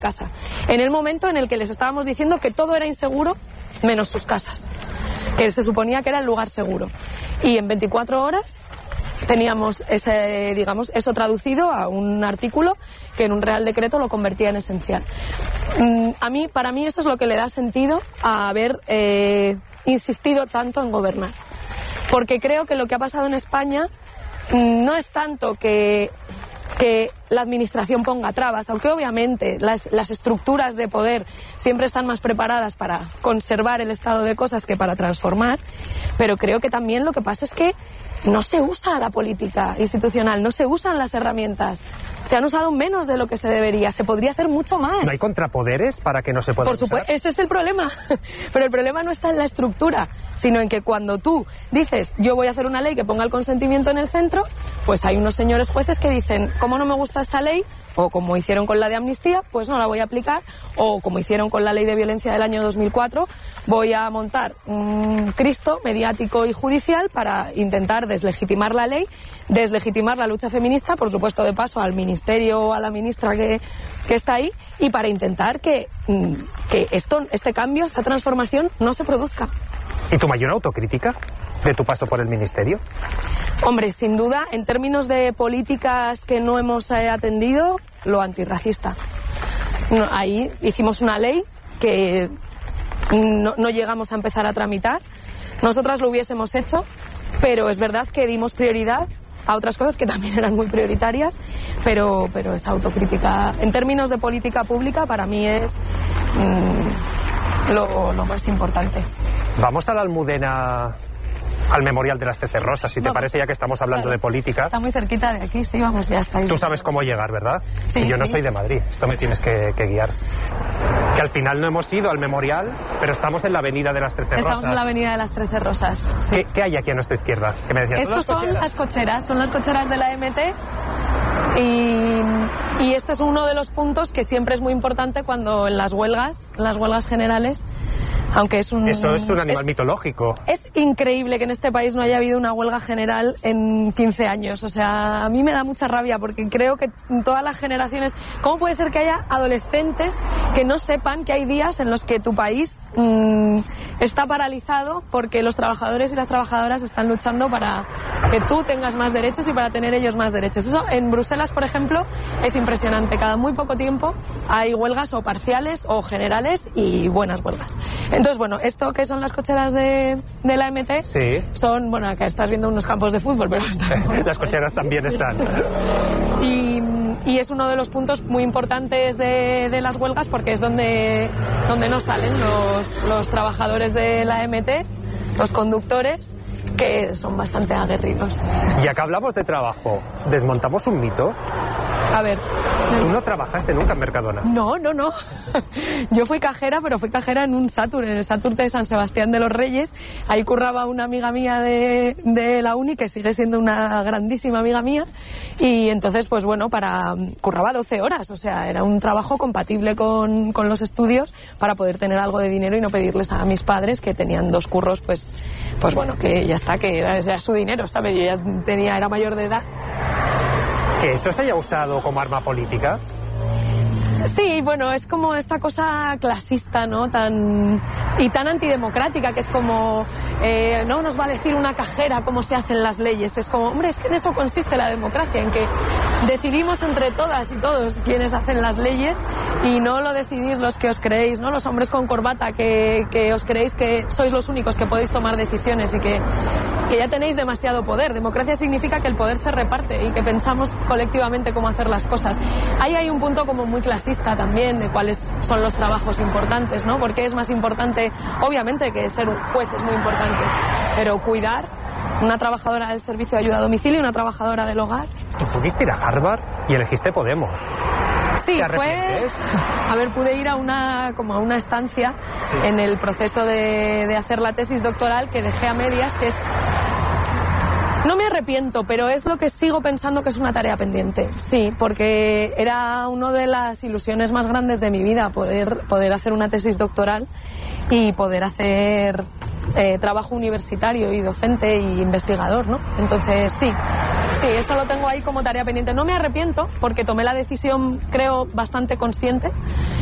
casa. En el momento en el que les estábamos diciendo que todo era inseguro, menos sus casas, que se suponía que era el lugar seguro. Y en 24 horas teníamos eso traducido a un artículo que en un Real Decreto lo convertía en esencial. Para mí eso es lo que le da sentido a haber insistido tanto en gobernar. Porque creo que lo que ha pasado en España no es tanto que la administración ponga trabas, aunque obviamente las estructuras de poder siempre están más preparadas para conservar el estado de cosas que para transformar, pero creo que también lo que pasa es que no se usa la política institucional, no se usan las herramientas, se han usado menos de lo que se debería, se podría hacer mucho más. ¿No hay contrapoderes para que no se pueda usar? Por supuesto, ese es el problema, pero el problema no está en la estructura, sino en que cuando tú dices yo voy a hacer una ley que ponga el consentimiento en el centro, pues hay unos señores jueces que dicen, como no me gusta esta ley, o como hicieron con la de amnistía, pues no la voy a aplicar, o como hicieron con la ley de violencia del año 2004, voy a montar un Cristo mediático y judicial para intentar deslegitimar la ley, deslegitimar la lucha feminista, por supuesto de paso al ministerio o a la ministra que está ahí, y para intentar que este cambio, esta transformación no se produzca. ¿Y tu mayor autocrítica de tu paso por el ministerio? Hombre, sin duda, en términos de políticas que no hemos atendido, lo antirracista. Ahí hicimos una ley que no llegamos a empezar a tramitar. Nosotras lo hubiésemos hecho, pero es verdad que dimos prioridad a otras cosas que también eran muy prioritarias, pero esa autocrítica, en términos de política pública, para mí es lo más importante. Vamos a la Almudena, al Memorial de las 13 Rosas, si te parece, ya que estamos hablando de política. Está muy cerquita de aquí, sí, vamos, ya está ahí. Tú sabes cómo llegar, ¿verdad? Sí, yo no soy de Madrid, esto me tienes que guiar. Que al final no hemos ido al Memorial, pero estamos en la Avenida de las 13 Rosas. Estamos en la Avenida de las 13 Rosas, sí. ¿Qué hay aquí a nuestra izquierda? ¿Qué me decías? Estos son las cocheras de la MT. Y este es uno de los puntos que siempre es muy importante cuando en las huelgas generales, aunque es un... Eso es un animal mitológico. Es increíble que en este país no haya habido una huelga general en 15 años. O sea, a mí me da mucha rabia porque creo que en todas las generaciones... ¿Cómo puede ser que haya adolescentes que no sepan que hay días en los que tu país está paralizado porque los trabajadores y las trabajadoras están luchando para que tú tengas más derechos y para tener ellos más derechos? Eso en Bruselas, por ejemplo, es impresionante. Cada muy poco tiempo hay huelgas o parciales o generales y buenas huelgas. Entonces, bueno, esto que son las cocheras de la MT, sí. Son, bueno, acá estás viendo unos campos de fútbol, pero las cocheras también están. Y es uno de los puntos muy importantes de las huelgas porque es donde no salen los trabajadores de la MT, los conductores, que son bastante aguerridos. Ya que hablamos de trabajo, ¿desmontamos un mito? A ver. ¿Tú no trabajaste nunca en Mercadona? No. Yo fui cajera, pero fui cajera en un Saturn, en el Saturn de San Sebastián de los Reyes. Ahí curraba una amiga mía de la uni, que sigue siendo una grandísima amiga mía. Y entonces, pues bueno, curraba 12 horas. O sea, era un trabajo compatible con los estudios para poder tener algo de dinero y no pedirles a mis padres, que tenían 2 curros, pues bueno, que ya está, que era su dinero, ¿sabes? Yo ya era mayor de edad. ¿Que eso se haya usado como arma política? Sí, bueno, es como esta cosa clasista, ¿no? Tan antidemocrática, que es como, no nos va a decir una cajera cómo se hacen las leyes. Es como, hombre, es que en eso consiste la democracia, en que decidimos entre todas y todos quiénes hacen las leyes y no lo decidís los que os creéis, ¿no? Los hombres con corbata que os creéis que sois los únicos que podéis tomar decisiones y que ya tenéis demasiado poder. Democracia significa que el poder se reparte y que pensamos colectivamente cómo hacer las cosas. Ahí hay un punto como muy clasista también de cuáles son los trabajos importantes, ¿no? Porque es más importante, obviamente que ser un juez es muy importante, pero cuidar, una trabajadora del servicio de ayuda a domicilio, una trabajadora del hogar. Tú pudiste ir a Harvard y elegiste Podemos. Sí, pude ir a una estancia, sí, en el proceso de hacer la tesis doctoral, que dejé a medias, que es... No me arrepiento, pero es lo que sigo pensando que es una tarea pendiente. Sí, porque era una de las ilusiones más grandes de mi vida, poder hacer una tesis doctoral y poder hacer trabajo universitario y docente y investigador, ¿no? Entonces, sí, Sí, eso lo tengo ahí como tarea pendiente. No me arrepiento porque tomé la decisión, creo, bastante consciente.